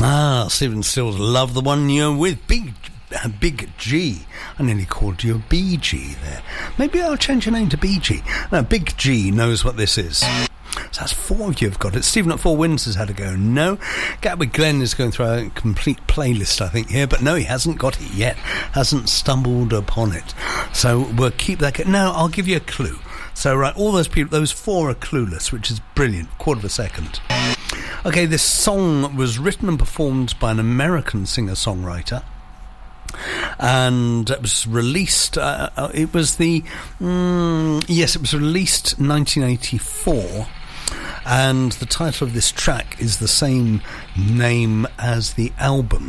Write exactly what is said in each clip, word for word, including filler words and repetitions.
Ah, Stephen Stills, Love the One You're With. Big, uh, Big G. I nearly called you a B G there. Maybe I'll change your name to B G. No, Big G knows what this is. So that's four of you have got it. Stephen at Four Winds has had a go. No. Gatwick Glen is going through a complete playlist, I think, here. But no, he hasn't got it yet. Hasn't stumbled upon it. So we'll keep that. Go- no, I'll give you a clue. So, right, all those people, those four are clueless, which is brilliant. Quarter of a second. Okay, this song was written and performed by an American singer-songwriter. And it was released, uh, uh, it was the, mm, yes, it was released nineteen eighty-four. And the title of this track is the same name as the album.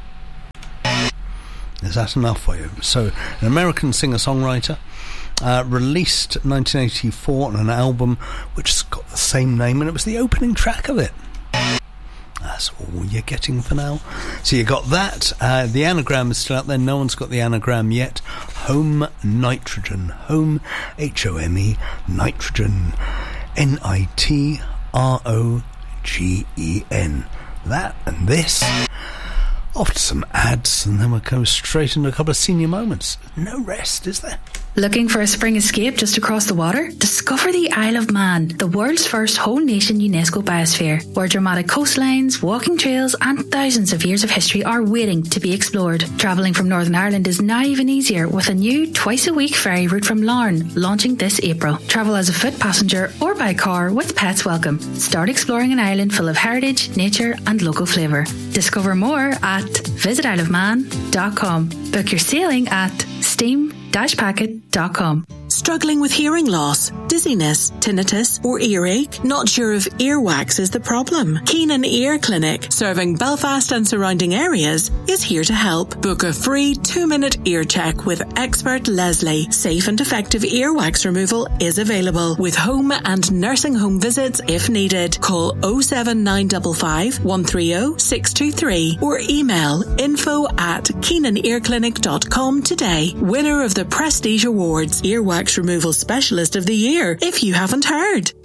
Is that enough for you? So, an American singer-songwriter, uh, released nineteen eighty-four on an album which has got the same name, and it was the opening track of it. That's all you're getting for now. So you got that. Uh, the anagram is still out there. No one's got the anagram yet. Home Nitrogen. Home, H O M E, Nitrogen. N I T R O G E N. That and this. Off to some ads, and then we'll go straight into a couple of senior moments. No rest, is there? Looking for a spring escape just across the water? Discover the Isle of Man, the world's first whole nation UNESCO biosphere, where dramatic coastlines, walking trails and thousands of years of history are waiting to be explored. Travelling from Northern Ireland is now even easier with a new twice a week ferry route from Larne launching this April. Travel as a foot passenger or by car with pets welcome. Start exploring an island full of heritage, nature and local flavour. Discover more at visit isle of man dot com. Book your sailing at steam dash packet dot com. Struggling with hearing loss, dizziness, tinnitus or earache? Not sure if earwax is the problem? Keenan Ear Clinic, serving Belfast and surrounding areas, is here to help. Book a free two-minute ear check with expert Leslie. Safe and effective earwax removal is available with home and nursing home visits if needed. Call oh seven nine five five, one three oh, six two three or email info at keenan ear clinic dot com today. Winner of the Prestige Awards, Earwax Removal Specialist of the Year, if you haven't heard.